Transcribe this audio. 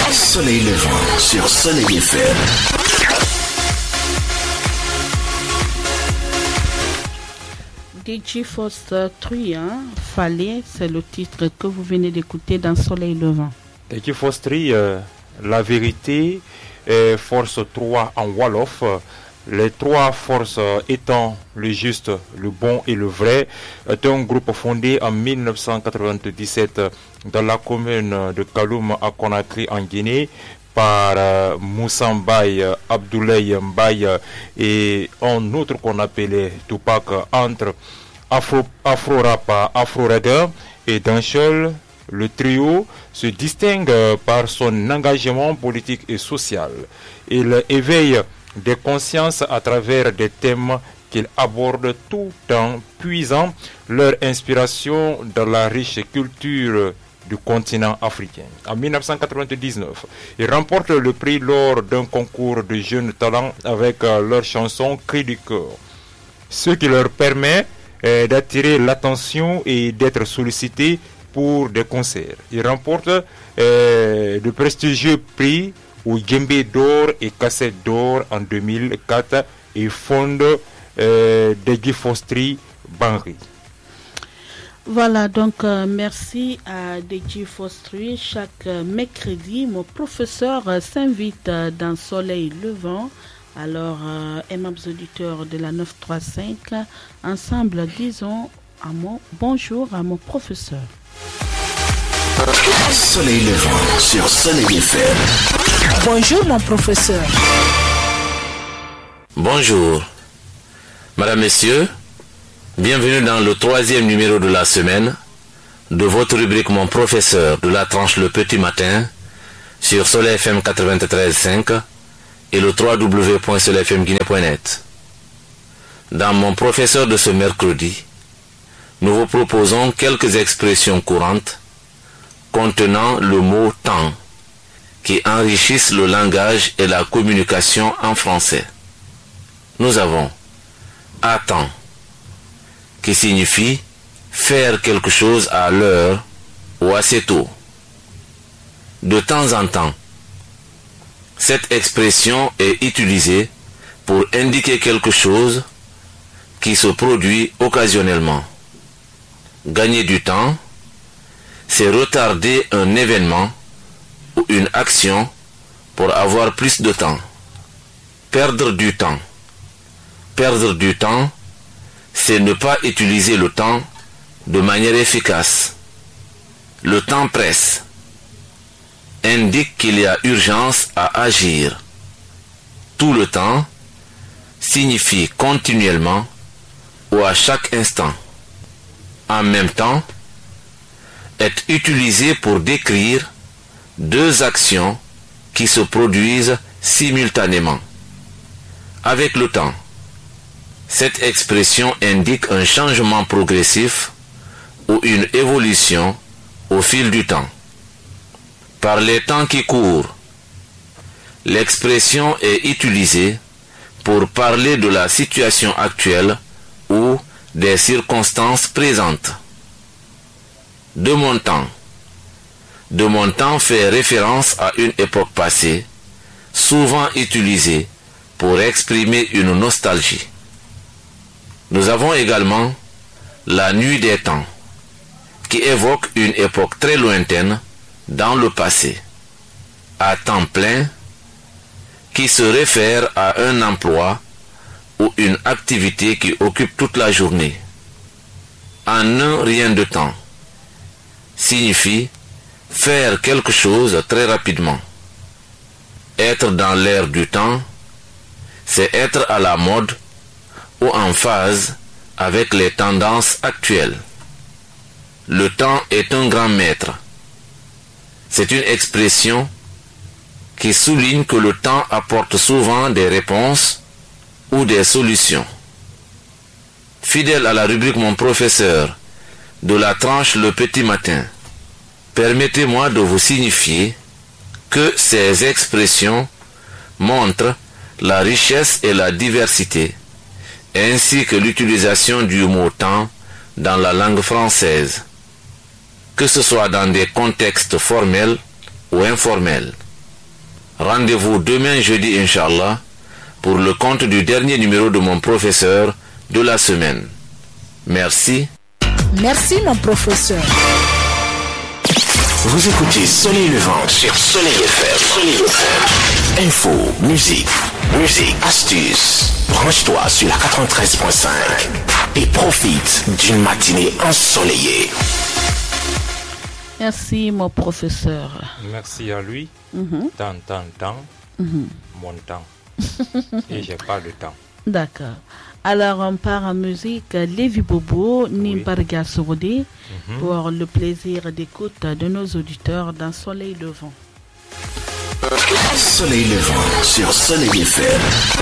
Soleil levant sur Soleil FM. DJ Foster Truand, Fallait, c'est le titre que vous venez d'écouter dans Soleil levant. DJ Foster, la vérité, force 3 en Wolof. Les trois forces étant le juste, le bon et le vrai, est un groupe fondé en 1997 dans la commune de Kaloum à Conakry en Guinée par Moussa Mbaye, Abdoulaye Mbaye et un autre qu'on appelait Tupac, entre Afro-Rap, Afro-Reggae et Dancehall. Le trio se distingue par son engagement politique et social. Il éveille des consciences à travers des thèmes qu'ils abordent tout en puisant leur inspiration dans la riche culture du continent africain. En 1999, ils remportent le prix lors d'un concours de jeunes talents avec leur chanson Cri du cœur, ce qui leur permet d'attirer l'attention et d'être sollicités pour des concerts. Ils remportent de prestigieux prix ou Djembé d'or et Cassette d'or en 2004 et fondent DJ Foster Banri. Voilà, donc merci à DJ Foster. Chaque mercredi, mon professeur s'invite dans Soleil levant. Alors, aimables auditeurs de la 935, ensemble, disons bonjour à mon professeur. Soleil levant sur Soleil FM. Bonjour mon professeur. Bonjour. Madame, Messieurs, bienvenue dans le 3e numéro de la semaine de votre rubrique Mon professeur de la tranche Le Petit Matin sur Soleil FM 93.5 et le www.soleilfmguinée.net. Dans Mon professeur de ce mercredi, nous vous proposons quelques expressions courantes contenant le mot temps qui enrichissent le langage et la communication en français. Nous avons à temps qui signifie faire quelque chose à l'heure ou assez tôt. De temps en temps. Cette expression est utilisée pour indiquer quelque chose qui se produit occasionnellement. Gagner du temps, c'est retarder un événement ou une action pour avoir plus de temps. Perdre du temps. Perdre du temps, c'est ne pas utiliser le temps de manière efficace. Le temps presse. Indique qu'il y a urgence à agir. Tout le temps signifie continuellement ou à chaque instant. En même temps, est utilisé pour décrire deux actions qui se produisent simultanément. Avec le temps, cette expression indique un changement progressif ou une évolution au fil du temps. Par les temps qui courent, l'expression est utilisée pour parler de la situation actuelle ou des circonstances présentes. De mon temps. De mon temps fait référence à une époque passée, souvent utilisée pour exprimer une nostalgie. Nous avons également la nuit des temps, qui évoque une époque très lointaine dans le passé. À temps plein, qui se réfère à un emploi ou une activité qui occupe toute la journée. En un rien de temps signifie faire quelque chose très rapidement. Être dans l'air du temps, c'est être à la mode ou en phase avec les tendances actuelles. Le temps est un grand maître. C'est une expression qui souligne que le temps apporte souvent des réponses ou des solutions. Fidèle à la rubrique Mon professeur de la tranche Le Petit Matin, permettez-moi de vous signifier que ces expressions montrent la richesse et la diversité, ainsi que l'utilisation du mot temps dans la langue française, que ce soit dans des contextes formels ou informels. Rendez-vous demain jeudi, Inch'Allah, pour le compte du dernier numéro de mon professeur de la semaine. Merci. Merci, mon professeur. Vous écoutez Soleil Levant sur Soleil FM. Info, musique, astuces. Branche-toi sur la 93.5 et profite d'une matinée ensoleillée. Merci, mon professeur. Merci à lui. Tant, mon temps. Et j'ai pas de temps. D'accord. Alors, on part en musique. Lévi Bobo, Nimbarga Sourdé, pour le plaisir d'écoute de nos auditeurs dans Soleil Levant. Soleil Levant sur Soleil FM.